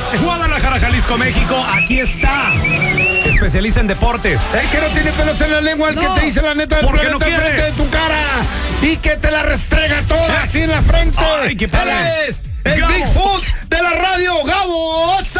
Guadalajara, Jalisco, México, aquí está. Especialista en deportes. El que no tiene pelos en la lengua, el que te dice la neta del Porque planeta no quiere. frente de tu cara y que te la restrega toda así en la frente. Ay, qué padre. Él es el Gabo. Bigfoot de la radio, Gabo. ¡Sí!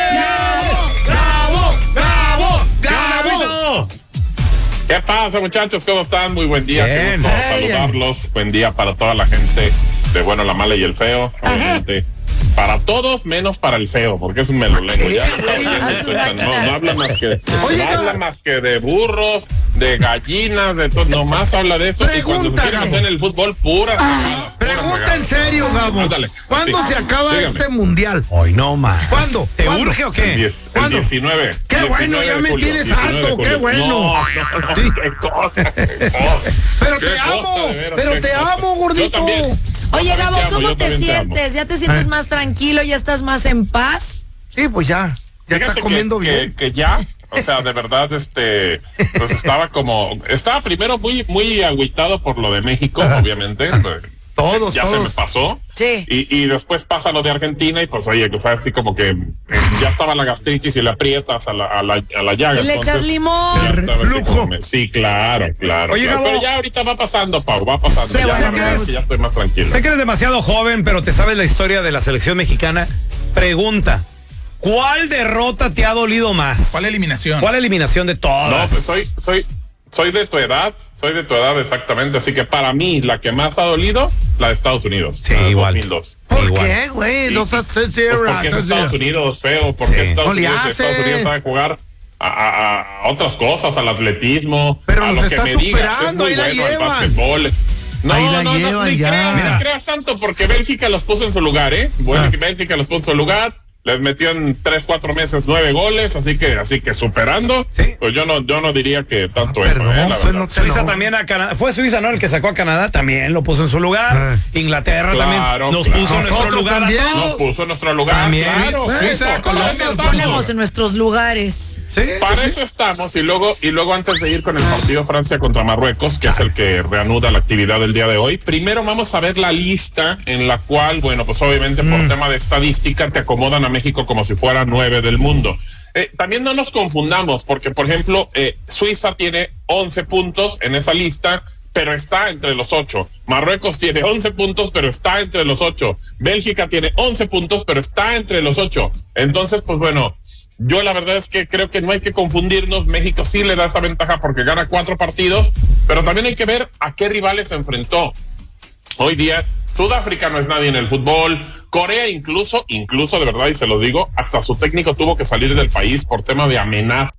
¡Gabo! ¿Qué pasa, muchachos? ¿Cómo están? Muy buen día. Qué Bien. gusto saludarlos. Buen día para toda la gente de Bueno, la Mala y el Feo. Obviamente, para todos menos para el feo, porque es un melolengo. Ya lo está oyendo, no habla más que de burros, de gallinas, de todo. Nomás habla de eso. Y cuando se quiere meter en el fútbol, puras cagadas. Pregunta en serio, Gabo. Ándale. ¿Cuándo Sí. se acaba Dígame. este mundial? Hoy no más. ¿Cuándo? ¿Te ¿Cuándo? urge o qué? El ¿Cuándo? 19. Qué bueno, 19 ya de me julio, tienes 19 de harto, julio. qué bueno. No, Sí. qué cosa. Pero Qué te cosa, amo, de veras, pero qué te cosa. amo, gordito. Yo también. Oye, Gabo, ¿cómo yo te también te amo. sientes? ¿Ya te sientes más tranquilo? ¿Ya estás más en paz? Sí, pues ya Fíjate está comiendo bien. que ya, o sea, de verdad, pues estaba primero muy agüitado por lo de México, obviamente. Todos. Se me pasó. Sí. Y después pasa lo de Argentina y pues oye, que fue así como que ya estaba la gastritis y le aprietas a la llaga. Y le echas entonces, limón. ya estaba así Reflujo. como sí, claro. Oye, claro. Gabo. Pero ya ahorita va pasando, Pau, va pasando. Qué Ya, bueno. la verdad es que ya estoy más tranquilo. Sé que eres demasiado joven, pero te sabes la historia de la selección mexicana. Pregunta, ¿cuál derrota te ha dolido más? ¿Cuál eliminación? ¿Cuál eliminación de todas? No, pues soy de tu edad, exactamente, así que para mí la que más ha dolido, la de Estados Unidos. Sí, la de igual. 2002. ¿Por igual. qué, güey? Sí. No seas Pues porque es Estados Unidos, feo, porque Sí. Estados No le Unidos hace. sabe jugar a otras cosas, al atletismo, Pero a nos lo que está me digas, es superando, muy ahí la bueno el llevan. básquetbol. Ahí la No, llevan ni ya. creas tanto, porque Bélgica los puso en su lugar, ¿eh? Bélgica los puso en su lugar. Les metió en 3-4 meses 9 goles, así que superando, Sí. pues yo no diría que tanto Perdón, eso, la pues verdad. no te Suiza lo- también a Canadá. Fue Suiza, ¿no? El que sacó a Canadá también lo puso en su lugar. Inglaterra también nos puso en nuestro Nosotros lugar. también. A todos. Nos puso en nuestro lugar, También. claro. Suiza, justo. Colombia, Para eso Nos estamos. ponemos en nuestros lugares. Sí, Para eso estamos, y luego antes de ir con el partido Francia contra Marruecos, que es el que reanuda la actividad del día de hoy, primero vamos a ver la lista en la cual, bueno, pues obviamente por tema de estadística te acomodan a México como si fuera 9 del mundo. También no nos confundamos, porque por ejemplo, Suiza tiene 11 puntos en esa lista, pero está entre los 8. Marruecos tiene 11 puntos, pero está entre los 8. Bélgica tiene 11 puntos, pero está entre los 8. Entonces, pues bueno, yo la verdad es que creo que no hay que confundirnos. México sí le da esa ventaja porque gana 4 partidos, pero también hay que ver a qué rivales se enfrentó. Hoy día, Sudáfrica no es nadie en el fútbol. Corea incluso de verdad, y se lo digo, hasta su técnico tuvo que salir del país por tema de amenazas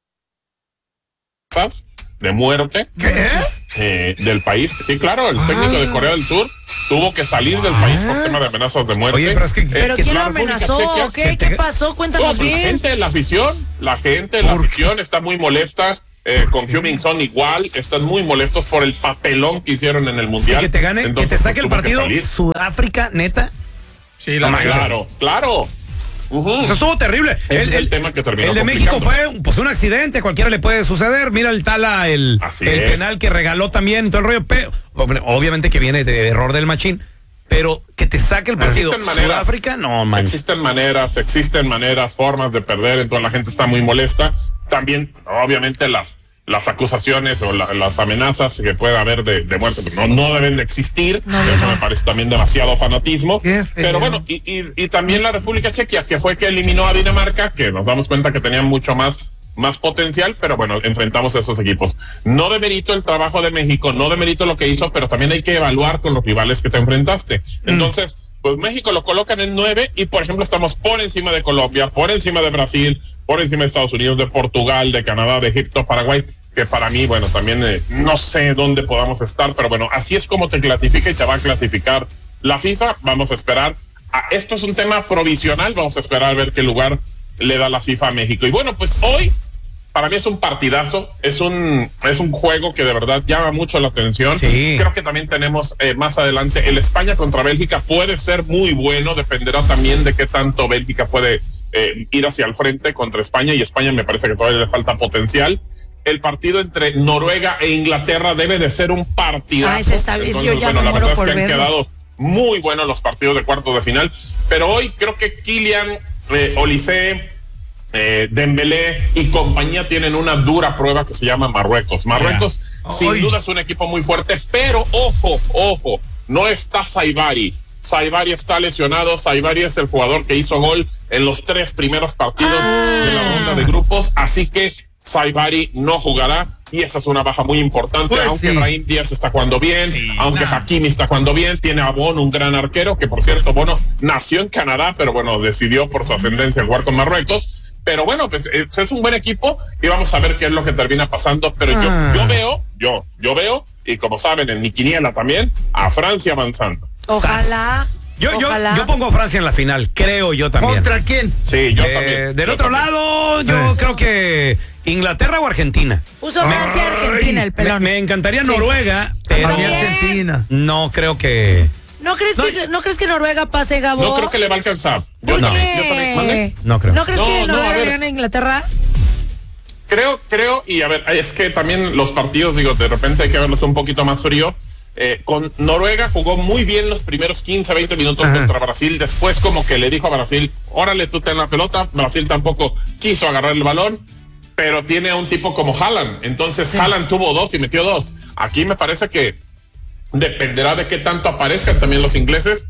de muerte. ¿Qué? Del país. Sí, claro, el técnico de Corea del Sur tuvo que salir del país por tema de amenazas de muerte. Oye, pero es que- ¿Pero quién lo la República amenazó? Checa- ¿O qué? ¿Qué pasó? Cuéntanos la bien. gente de la afición está muy molesta. Con Heung-min Son igual, están muy molestos por el papelón que hicieron en el mundial. que te gane, Entonces, que te saque pues, el tuvo que partido salir. Sudáfrica, neta. Sí, la Claro. Eso estuvo terrible. Es el tema que terminó El de México complicando. fue pues un accidente, cualquiera le puede suceder. Mira el Tala, el Así es. penal que regaló también y todo el rollo. Pero, obviamente que viene de error del machín, pero que te saque el partido Existen maneras. Sudáfrica, no man. Existen maneras, formas de perder, entonces la gente está muy molesta. También, obviamente, las acusaciones o las amenazas que pueda haber de muerte pues no deben de existir. Eso me parece también demasiado fanatismo. Qué feo. Pero bueno, y también la República Checa, que fue que eliminó a Dinamarca, que nos damos cuenta que tenían mucho más potencial, pero bueno, enfrentamos a esos equipos. No demerito el trabajo de México, no demerito lo que hizo, pero también hay que evaluar con los rivales que te enfrentaste. Entonces, pues México lo colocan en 9 y, por ejemplo, estamos por encima de Colombia, por encima de Brasil, por encima de Estados Unidos, de Portugal, de Canadá, de Egipto, Paraguay, que para mí, bueno, también no sé dónde podamos estar, pero bueno, así es como te clasifica y te va a clasificar la FIFA. Vamos a esperar. Esto es un tema provisional, vamos a esperar a ver qué lugar le da la FIFA a México. Y bueno, pues hoy para mí es un partidazo, es un juego que de verdad llama mucho la atención. Sí. Creo que también tenemos más adelante el España contra Bélgica, puede ser muy bueno, dependerá también de qué tanto Bélgica puede ir hacia el frente contra España, y España me parece que todavía le falta potencial. El partido entre Noruega e Inglaterra debe de ser un partidazo. Ese está bien, yo ya me la muero verdad es por que han verlo. quedado muy buenos los partidos de cuartos de final, pero hoy creo que Kylian Olise, Dembélé y compañía tienen una dura prueba que se llama Marruecos. Marruecos sin duda es un equipo muy fuerte, pero ojo, no está Saibari. Saibari está lesionado. Saibari es el jugador que hizo gol en los 3 primeros partidos de la ronda de grupos, así que Saibari no jugará y esa es una baja muy importante, pues aunque Brahim Díaz está jugando bien, aunque Hakimi está jugando bien, tiene a Bono, un gran arquero, que por cierto Bono nació en Canadá, pero bueno, decidió por su ascendencia jugar con Marruecos, pero bueno, pues es un buen equipo y vamos a ver qué es lo que termina pasando, pero yo veo, y como saben en mi quiniela también, a Francia avanzando. Ojalá. Yo pongo a Francia en la final, creo yo también. ¿Contra quién? Sí, yo también. Del otro lado, yo creo que Inglaterra o Argentina. Puso Francia Argentina el pelón. Me encantaría Noruega, pero Argentina. No creo que... ¿No crees que Noruega pase, Gabo? No creo que le va a alcanzar. ¿Por Yo qué? también. No creo. ¿No crees que Noruega le gane a Inglaterra? Creo, y a ver, es que también los partidos, digo, de repente hay que verlos un poquito más frío. Con Noruega jugó muy bien los primeros 15, 20 minutos contra Brasil. Después como que le dijo a Brasil, órale, tú ten la pelota. Brasil tampoco quiso agarrar el balón, pero tiene a un tipo como Haaland. Entonces Haaland tuvo 2 y metió 2. Aquí me parece que dependerá de qué tanto aparezcan también los ingleses.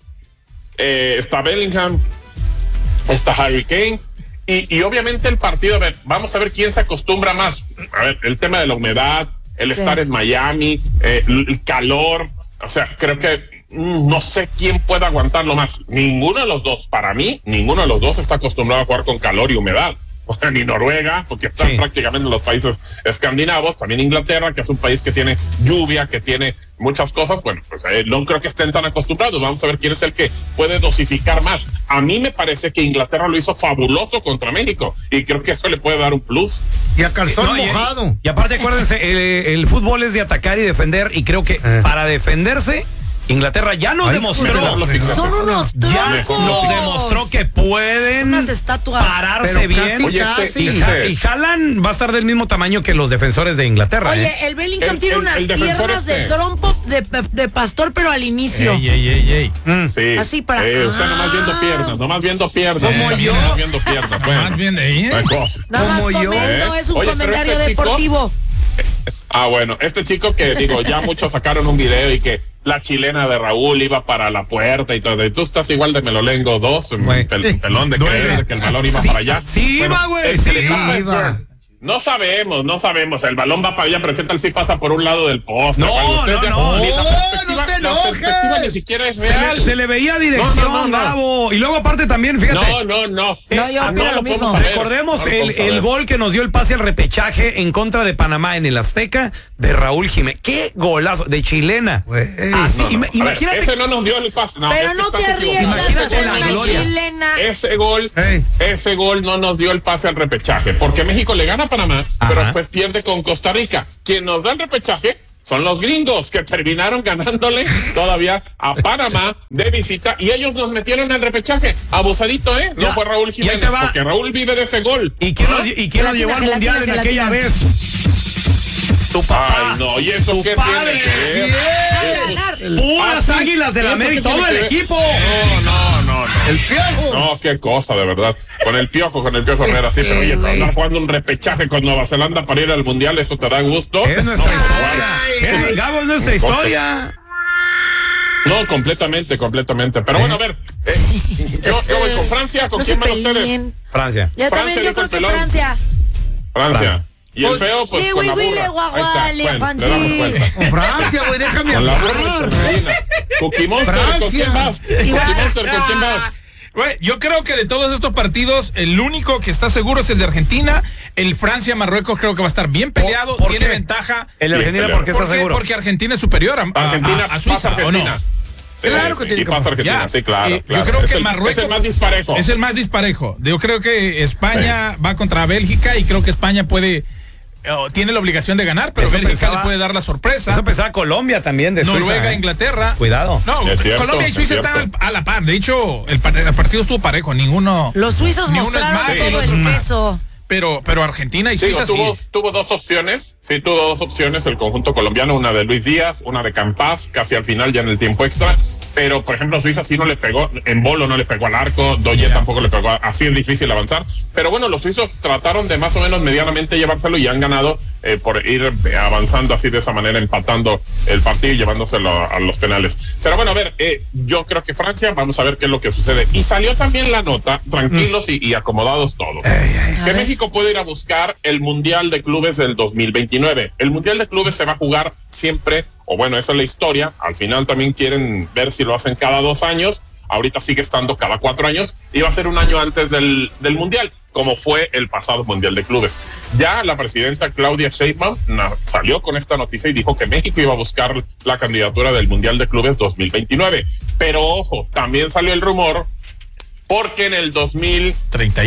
Está Bellingham, está Harry Kane. Y obviamente el partido, a ver, vamos a ver quién se acostumbra más. A ver, el tema de la humedad, el estar en Miami, el calor, o sea, creo que no sé quién puede aguantarlo más. Ninguno de los dos, para mí, ninguno de los dos está acostumbrado a jugar con calor y humedad. O sea, ni Noruega, porque están prácticamente en los países escandinavos, también Inglaterra, que es un país que tiene lluvia, que tiene muchas cosas. Bueno, pues no creo que estén tan acostumbrados. Vamos a ver quién es el que puede dosificar más. A mí me parece que Inglaterra lo hizo fabuloso contra México y creo que eso le puede dar un plus. Y a calzón mojado. Y aparte, acuérdense, el fútbol es de atacar y defender, y creo que para defenderse Inglaterra ya nos demostró. Son unos troncos. Nos demostró que pueden unas estatuas. Pararse bien. Y Haaland va a estar del mismo tamaño que los defensores de Inglaterra. Oye, el Bellingham tiene unas piernas de trompo de pastor, pero al inicio. Sí. Así para. Usted nomás viendo piernas. Como yo. Nomás viendo piernas. Bueno, más bien ahí. Nada más comento, es un comentario deportivo. Bueno, este chico que digo, ya muchos sacaron un video y que la chilena de Raúl iba para la puerta y todo, y tú estás igual de Melongo 2, pelón de creer de que el balón iba para allá. Sí, iba, güey, sí iba. No sabemos, el balón va para allá, pero qué tal si pasa por un lado del poste. No te enojes. La perspectiva ni siquiera es real. Se le veía dirección, Gabo. Y luego aparte también, fíjate. No, yo opino lo mismo. Recordemos el gol que nos dio el pase al repechaje en contra de Panamá en el Azteca de Raúl Jiménez. Qué golazo de chilena. Así, imagínate. Ese no nos dio el pase. Pero no te arriesgas a hacer una chilena. Ese gol no nos dio el pase al repechaje, porque México le gana a Panamá, pero después pierde con Costa Rica. Quien nos da el repechaje son los gringos, que terminaron ganándole todavía a Panamá de visita, y ellos nos metieron en el repechaje. Abusadito, No fue Raúl Jiménez, porque Raúl vive de ese gol. ¿Y quién nos llevó al mundial en aquella vez? Tu papá. Ay, no, ¿y eso qué tiene que ver? Puras Águilas del América, todo el equipo. No. El Piojo. No, qué cosa, de verdad. Con el Piojo Herrera, sí, pero oye, andar jugando un repechaje con Nueva Zelanda para ir al mundial, ¿eso te da gusto? Es nuestra historia. Gabo, es nuestra historia. No, completamente. Pero bueno, a ver, yo voy con Francia. ¿Con quién van ustedes? Francia. Yo también, yo creo que Francia. Y el feo, pues con la burra. Ahí está, le damos cuenta. Con Francia, güey, déjame con hablar. La burra Cookie Monster, ¿con quién vas? Cookie Monster, ¿con quién vas? Yo creo que de todos estos partidos, el único que está seguro es el de Argentina. El Francia-Marruecos creo que va a estar bien peleado. Tiene ventaja. ¿El de Argentina por qué está seguro? Porque Argentina es superior a Suiza, ¿o no? Claro que tiene que pasa Argentina, sí, claro. Yo creo que Marruecos es el más disparejo. Es el más disparejo. Yo creo que España va contra Bélgica y creo que España tiene la obligación de ganar, pero Bélgica le puede dar la sorpresa. Eso pensaba Colombia también de Suiza. Noruega, Inglaterra. Cuidado. No, Colombia y Suiza están a la par. De hecho, el partido estuvo parejo. Los suizos mostraron todo el peso. Pero Argentina y Suiza tuvo dos opciones. Sí, tuvo dos opciones el conjunto colombiano, una de Luis Díaz, una de Campas, casi al final ya en el tiempo extra. pero por ejemplo Suiza sí no le pegó, en Bolo no le pegó al arco, Doye tampoco le pegó, así es difícil avanzar, pero bueno, los suizos trataron de más o menos medianamente llevárselo y han ganado por ir avanzando así de esa manera, empatando el partido y llevándoselo a los penales. Pero bueno, a ver, yo creo que Francia, vamos a ver qué es lo que sucede. Y salió también la nota, tranquilos y acomodados todos, que México puede ir a buscar el Mundial de Clubes del 2029. El Mundial de Clubes se va a jugar siempre, o bueno, esa es la historia, al final también quieren ver si lo hacen cada 2 años, ahorita sigue estando cada 4 años, y va a ser un año antes del Mundial, como fue el pasado Mundial de Clubes. Ya la presidenta Claudia Sheinbaum salió con esta noticia y dijo que México iba a buscar la candidatura del Mundial de Clubes 2029. Pero ojo, también salió el rumor, porque en el 2030,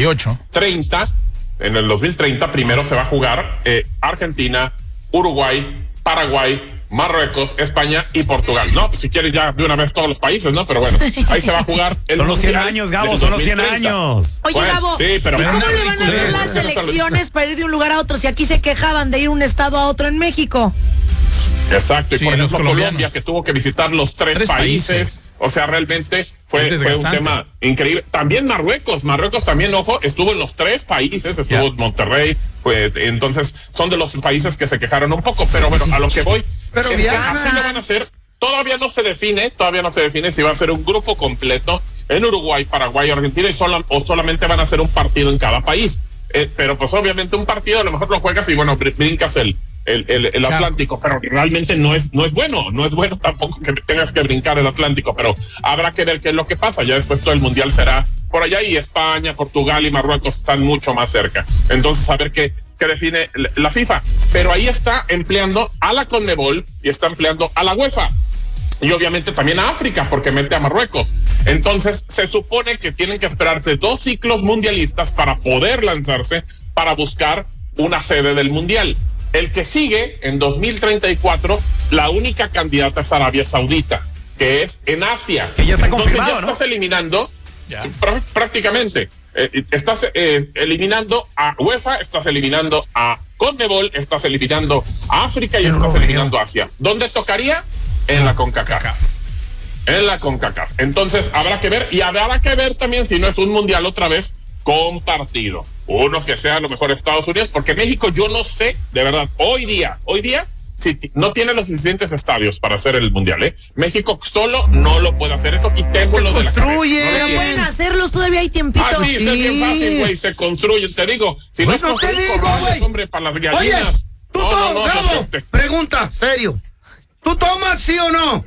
en el 2030 primero se va a jugar Argentina, Uruguay, Paraguay, Marruecos, España y Portugal. No, pues si quieren ya de una vez todos los países, ¿no? Pero bueno, ahí se va a jugar el Son los 100 años, Gabo, son los 100 años. Oye, Gabo, sí, pero ¿y cómo le van a hacer las elecciones para ir de un lugar a otro si aquí se quejaban de ir de un estado a otro en México? Exacto, y por ejemplo Colombia, que tuvo que visitar los tres países. O sea, realmente fue un tema increíble. También Marruecos también, ojo, estuvo en los 3 países, estuvo Monterrey, entonces son de los países que se quejaron un poco, pero bueno, a lo que voy, pero es que así lo van a hacer. Todavía no se define si va a ser un grupo completo en Uruguay, Paraguay, Argentina o solamente van a hacer un partido en cada país. Pero pues obviamente un partido a lo mejor lo juegas y bueno, brincas el Atlántico, pero realmente no es bueno tampoco que tengas que brincar el Atlántico, pero habrá que ver qué es lo que pasa. Ya después todo el mundial será por allá y España, Portugal y Marruecos están mucho más cerca. Entonces a ver qué define la FIFA. Pero ahí está empleando a la CONMEBOL y está empleando a la UEFA. Y obviamente también a África, porque mete a Marruecos. Entonces, se supone que tienen que esperarse 2 ciclos mundialistas para poder lanzarse para buscar una sede del mundial. El que sigue, en 2034, la única candidata es Arabia Saudita, que es en Asia. Que ya está confirmado, ya estás eliminando, prácticamente, estás eliminando a UEFA, estás eliminando a CONMEBOL, estás eliminando a África y estás eliminando a Asia. ¿Dónde tocaría? En la CONCACAF. Entonces habrá que ver, y habrá que ver también si no es un mundial otra vez compartido. Uno que sea a lo mejor Estados Unidos, porque México yo no sé, de verdad, hoy día, si no tiene los suficientes estadios para hacer el mundial, México solo no lo puede hacer, eso quitémoslo de la cabeza. Pero pueden hacerlos, todavía hay tiempito. Sí, es bien fácil, güey, se construyen, te digo, si no es construir corrales, hombre, para las gallinas. Oye, tú Gabo, pregunta, serio. ¿Tú tomas, sí o no?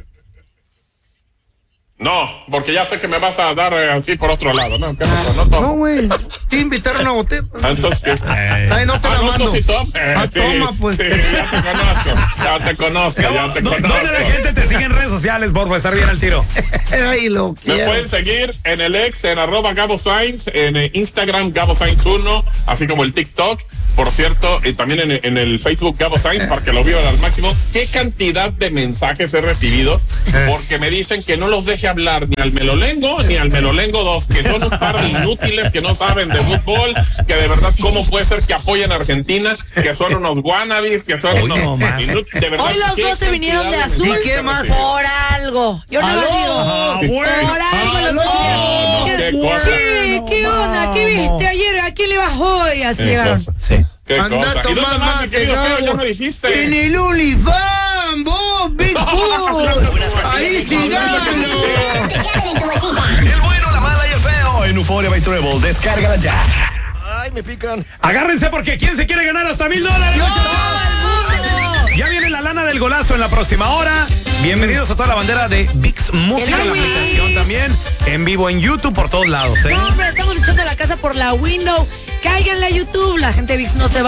No, porque ya sé que me vas a dar así por otro lado, ¿no? No tomo. No, güey. Te invitaron a botella. Entonces, ay, no te la mando. Sí, toma, pues. Sí, ya te conozco. ¿Dónde la gente te sigue en redes sociales, por estar bien al tiro? Ay, lo me pueden seguir en el ex, en @GaboSainz, en Instagram GaboSainz1, así como el TikTok. Por cierto, y también en el Facebook Gabo Sainz, para que lo vivan al máximo. ¿Qué cantidad de mensajes he recibido? Porque me dicen que no los deje hablar ni al Melolengo ni al Melolengo 2, que son un par de inútiles que no saben de fútbol, que de verdad cómo puede ser que apoyen a Argentina, que son unos wannabes, que son unos inútiles. De verdad, hoy los 2 se vinieron de azul. ¿Y qué más? Por algo. Yo no lo digo. Por algo los 2. ¿Qué cosa? Sí, ¿qué onda? ¿Qué viste ayer? ¿A quién le vas hoy? Así llegaron. Sí. ¿Qué cosa? ¿Y dónde más, mi querido Feo? Ya me dijiste. En el OnlyFans, vos, Big Bull. Ahí sí, El bueno, la mala y el feo en Euphoria by Treble. Descárgala ya. Ay, me pican. Agárrense porque ¿quién se quiere ganar hasta $1,000? Ya viene la lana del golazo en la próxima hora. Bienvenidos a toda la bandera de ViX Música, la aplicación también en vivo en YouTube por todos lados. No, hombre, estamos echando la casa por la window. Cáiganle a YouTube, la gente de ViX no se va.